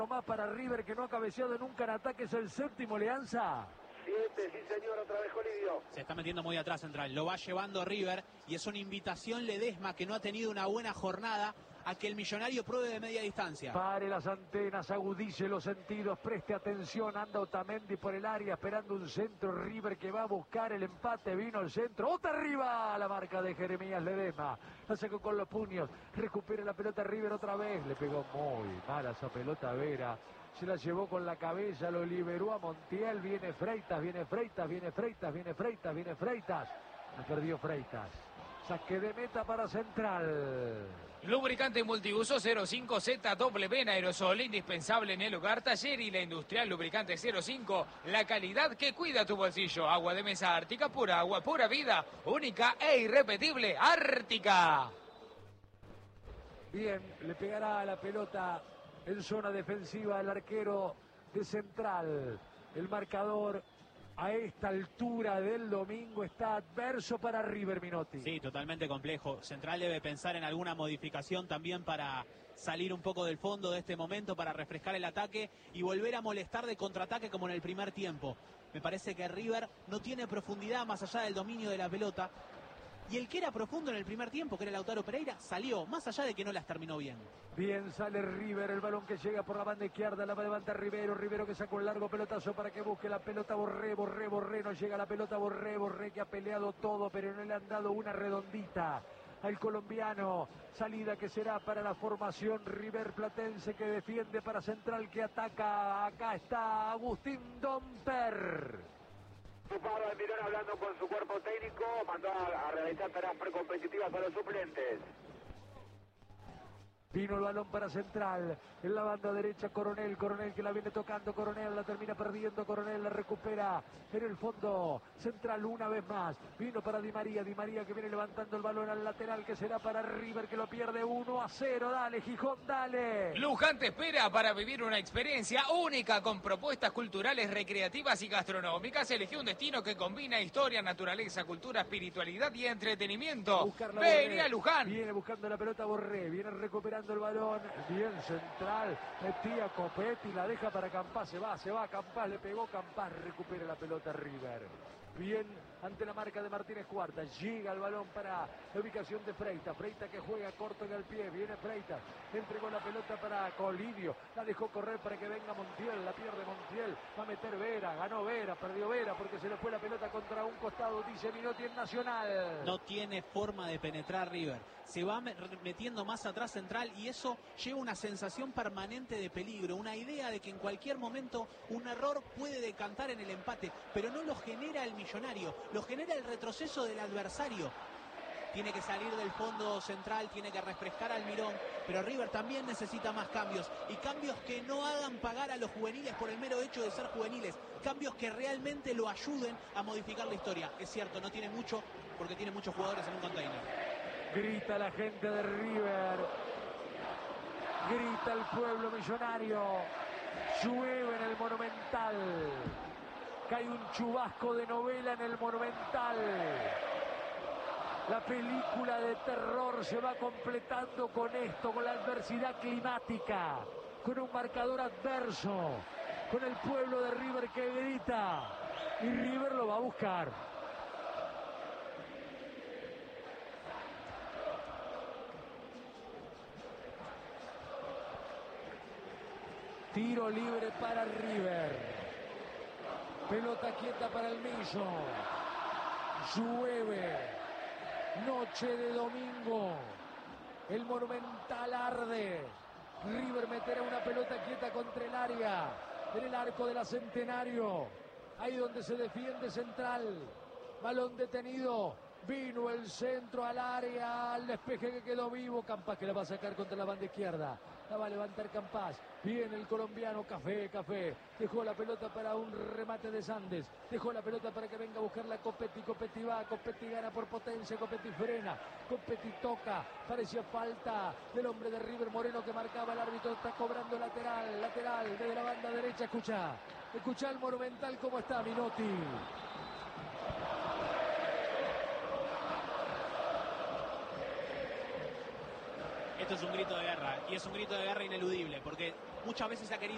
más para River, que no ha cabeceado nunca en ataque, es el séptimo, Leanza. 7, sí señor, otra vez Colidio. Se está metiendo muy atrás Central, lo va llevando River y es una invitación Ledesma, que no ha tenido una buena jornada, a que el Millonario pruebe de media distancia. Pare las antenas, agudice los sentidos, preste atención, anda Otamendi por el área esperando un centro, River que va a buscar el empate, vino el centro, otra arriba, la marca de Jeremías Ledesma, la sacó con los puños, recupera la pelota River otra vez, le pegó muy mal esa pelota a Vera, se la llevó con la cabeza, lo liberó a Montiel, viene Freitas, viene Freitas, viene Freitas, viene Freitas, viene Freitas, no perdió Freitas. Saque de meta para Central. Lubricante multiuso 05ZW en aerosol, indispensable en el hogar, taller y la industrial. Lubricante 05, la calidad que cuida tu bolsillo. Agua de mesa Ártica, pura agua, pura vida, única e irrepetible. Ártica. Bien, le pegará a la pelota en zona defensiva el arquero de Central. El marcador a esta altura del domingo está adverso para River, Minotti. Sí, totalmente complejo. Central debe pensar en alguna modificación también para salir un poco del fondo de este momento, para refrescar el ataque y volver a molestar de contraataque como en el primer tiempo. Me parece que River no tiene profundidad más allá del dominio de la pelota. Y el que era profundo en el primer tiempo, que era Lautaro Pereira, salió, más allá de que no las terminó bien. Bien, sale River, el balón que llega por la banda izquierda, la va a levantar Rivero, Rivero que saca un largo pelotazo para que busque la pelota, Borré, no llega la pelota, Borré que ha peleado todo, pero no le han dado una redondita al colombiano. Salida que será para la formación River Platense, que defiende para Central, que ataca. Acá está Agustín Domper. Pablo Almirón hablando con su cuerpo técnico, mandó a realizar tareas precompetitivas para los suplentes. Vino el balón para Central, en la banda derecha Coronel que la viene tocando, Coronel la termina perdiendo, Coronel la recupera en el fondo, Central una vez más, vino para Di María que viene levantando el balón al lateral, que será para River, que lo pierde 1-0, dale Gijón, dale. Luján te espera para vivir una experiencia única con propuestas culturales, recreativas y gastronómicas. Elegí un destino que combina historia, naturaleza, cultura, espiritualidad y entretenimiento. Vení a Luján. Viene buscando la pelota Borré, viene recuperando el balón, bien Central, metía Copetti, la deja para Campás, se va Campás, le pegó Campás, recupera la pelota River. Bien, ante la marca de Martínez Cuarta, llega el balón para la ubicación de Freitas que juega corto en el pie, viene Freitas, entregó la pelota para Colidio, la dejó correr para que venga Montiel, la pierde Montiel, va a meter Vera, ganó Vera, perdió Vera porque se le fue la pelota contra un costado, dice Minotti en Nacional. No tiene forma de penetrar River, se va metiendo más atrás Central y eso lleva una sensación permanente de peligro, una idea de que en cualquier momento un error puede decantar en el empate, pero no lo genera el Millonario, lo genera el retroceso del adversario. Tiene que salir del fondo Central, tiene que refrescar al Almirón, pero River también necesita más cambios, y cambios que no hagan pagar a los juveniles por el mero hecho de ser juveniles, cambios que realmente lo ayuden a modificar la historia. Es cierto, no tiene mucho, porque tiene muchos jugadores en un container. Grita la gente de River, grita el pueblo millonario, llueve en el Monumental, cae un chubasco de novela en el Monumental. La película de terror se va completando con esto, con la adversidad climática, con un marcador adverso, con el pueblo de River que grita, y River lo va a buscar. Tiro libre para River. Pelota quieta para el Millo. Llueve. Noche de domingo. El Monumental arde. River meterá una pelota quieta contra el área. En el arco de la Centenario. Ahí donde se defiende Central. Balón detenido. Vino el centro al área. Al despeje que quedó vivo. Campás que la va a sacar contra la banda izquierda. La va a levantar Campás. Viene el colombiano Café. Dejó la pelota para un remate de Sandes. Dejó la pelota para que venga a buscarla Copetti. Copetti va. Copetti gana por potencia. Copetti frena. Copetti toca. Parecía falta del hombre de River Moreno que marcaba el árbitro. Está cobrando lateral. Lateral desde la banda derecha. Escucha el Monumental cómo está Minotti. Esto es un grito de guerra, y es un grito de guerra ineludible, porque muchas veces se ha querido